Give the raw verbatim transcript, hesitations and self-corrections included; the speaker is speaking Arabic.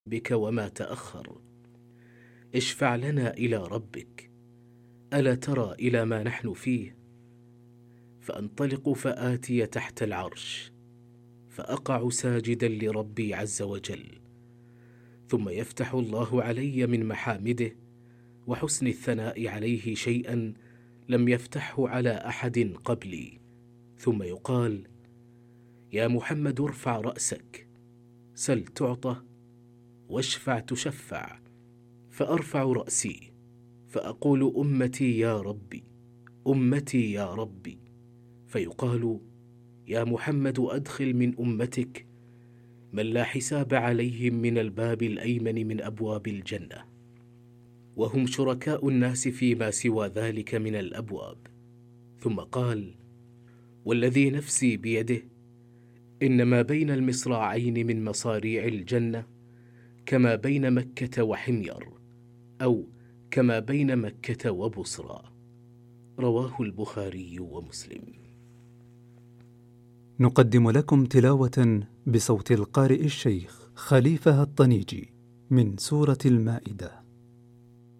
بك وما تأخر، اشفع لنا إلى ربك، ألا ترى إلى ما نحن فيه؟ فأنطلق فآتي تحت العرش، فأقع ساجدا لربي عز وجل، ثم يفتح الله علي من محامده وحسن الثناء عليه شيئا لم يفتحه على أحد قبلي، ثم يقال: يا محمد ارفع رأسك، سل تعطى، واشفع تشفع. فأرفع رأسي فأقول: أمتي يا ربي، أمتي يا ربي. فيقال: يا محمد أدخل من أمتك من لا حساب عليهم من الباب الأيمن من أبواب الجنة، وهم شركاء الناس فيما سوى ذلك من الأبواب. ثم قال: والذي نفسي بيده إن ما بين المصراعين من مصاريع الجنة كما بين مكة وحمير، أو كما بين مكة وبصرى. رواه البخاري ومسلم. نقدم لكم تلاوة بصوت القارئ الشيخ خليفة الطنيجي من سورة المائدة.